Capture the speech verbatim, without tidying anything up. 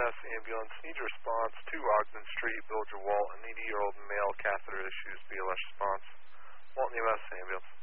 S ambulance. Need your response to Ogden Street, Villager Walton. eighty-year-old male catheter issues. B L S response. Walton E M S ambulance.